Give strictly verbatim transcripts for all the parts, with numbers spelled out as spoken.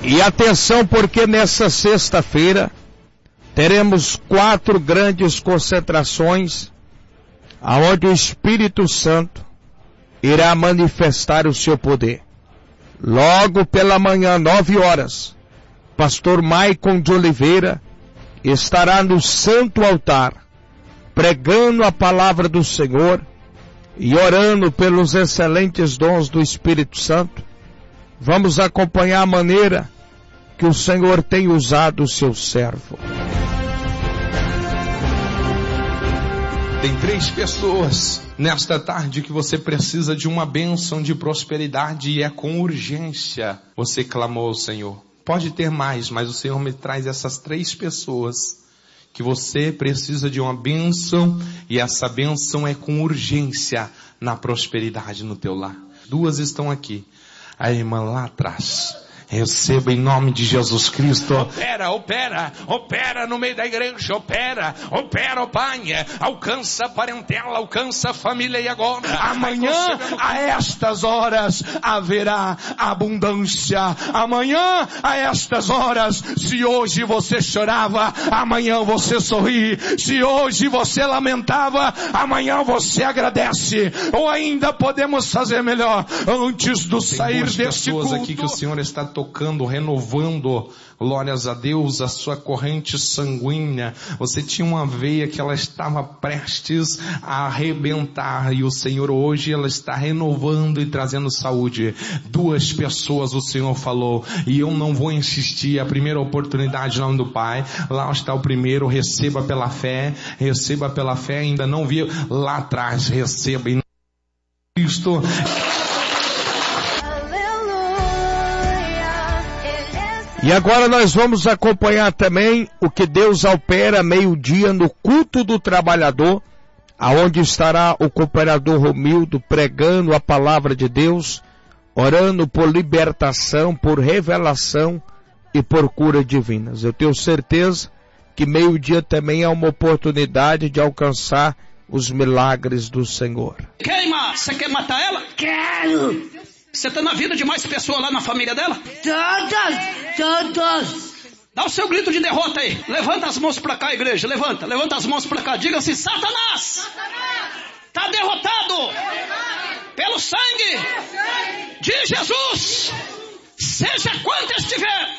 E atenção, porque nessa sexta-feira teremos quatro grandes concentrações aonde o Espírito Santo irá manifestar o seu poder. Logo pela manhã, nove horas, pastor Maicon de Oliveira estará no Santo Altar, pregando a palavra do Senhor e orando pelos excelentes dons do Espírito Santo. Vamos acompanhar a maneira que o Senhor tem usado o seu servo. Tem três pessoas nesta tarde que você precisa de uma bênção de prosperidade e é com urgência. Você clamou ao Senhor. Pode ter mais, mas o Senhor me traz essas três pessoas que você precisa de uma bênção e essa bênção é com urgência na prosperidade no teu lar. Duas estão aqui. A irmã lá atrás. Receba em nome de Jesus Cristo. Opera, opera, opera no meio da igreja, opera, opera, ó Pai, alcança a parentela, alcança a família e agora. Amanhã, a estas horas, haverá abundância. Amanhã, a estas horas, se hoje você chorava, amanhã você sorri. Se hoje você lamentava, amanhã você agradece. Ou ainda podemos fazer melhor, antes do Tem sair duas deste pessoas culto. aqui que o Senhor está tocando, renovando, glórias a Deus, a sua corrente sanguínea. Você tinha uma veia que ela estava prestes a arrebentar e o Senhor hoje ela está renovando e trazendo saúde. Duas pessoas o Senhor falou e eu não vou insistir. A primeira oportunidade em nome do Pai, lá está o primeiro, receba pela fé, receba pela fé, ainda não vi lá atrás, receba em Cristo. E agora nós vamos acompanhar também o que Deus opera meio-dia no culto do trabalhador, aonde estará o cooperador Romildo pregando a palavra de Deus, orando por libertação, por revelação e por cura divinas. Eu tenho certeza que meio-dia também é uma oportunidade de alcançar os milagres do Senhor. Queima! Você quer matar ela? Quero! Você tá na vida de mais pessoas lá na família dela? Todos, todos. Dá o seu grito de derrota aí. Levanta as mãos pra cá, igreja. Levanta, levanta as mãos pra cá. Diga assim, Satanás, Satanás. Tá derrotado, derrotado. Pelo sangue, sangue de Jesus. Seja quanto estiver.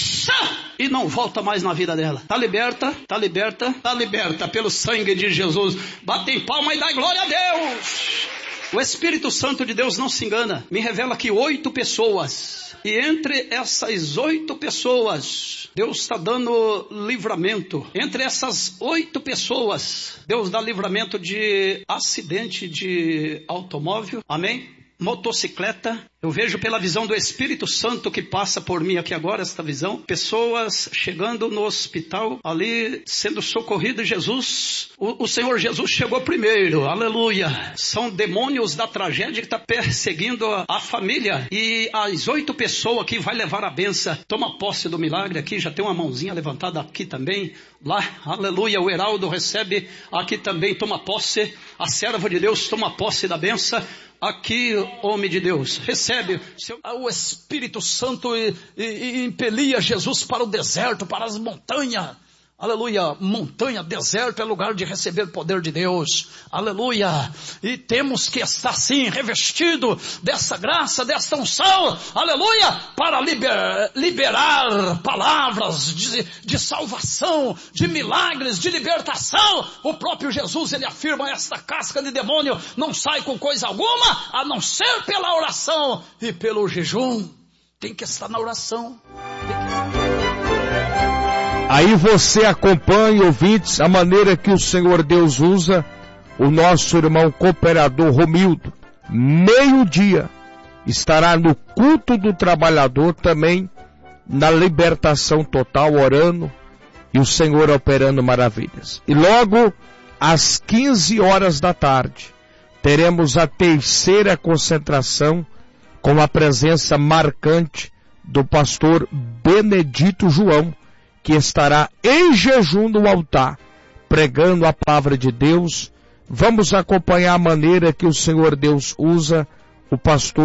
E não volta mais na vida dela. Tá liberta, tá liberta, tá liberta pelo sangue de Jesus. Bate em palma e dá glória a Deus. O Espírito Santo de Deus não se engana. Me revela que oito pessoas. E entre essas oito pessoas, Deus está dando livramento. Entre essas oito pessoas, Deus dá livramento de acidente de automóvel. Amém? Motocicleta. Eu vejo pela visão do Espírito Santo que passa por mim aqui agora, esta visão. Pessoas chegando no hospital, ali sendo socorrido. Jesus, o, o Senhor Jesus chegou primeiro, aleluia. São demônios da tragédia que está perseguindo a, a família. E as oito pessoas aqui vai levar a benção. Toma posse do milagre aqui, já tem uma mãozinha levantada aqui também. Lá, aleluia, o Heraldo recebe aqui também, toma posse. A serva de Deus toma posse da benção. Aqui, homem de Deus, recebe seu... o Espírito Santo e, e, e impelia Jesus para o deserto, para as montanhas. Aleluia, montanha, deserto é lugar de receber poder de Deus. Aleluia, e temos que estar sim, revestido dessa graça, desta unção. Aleluia, para liber, liberar palavras de, de salvação, de milagres, de libertação. O próprio Jesus, ele afirma, esta casca de demônio não sai com coisa alguma, a não ser pela oração e pelo jejum. Tem que estar na oração. Tem que... Aí você acompanha, ouvintes, a maneira que o Senhor Deus usa o nosso irmão cooperador Romildo. Meio-dia estará no culto do trabalhador também, na libertação total, orando e o Senhor operando maravilhas. E logo às quinze horas da tarde teremos a terceira concentração com a presença marcante do pastor Benedito João, que estará em jejum no altar, pregando a palavra de Deus. Vamos acompanhar a maneira que o Senhor Deus usa o pastor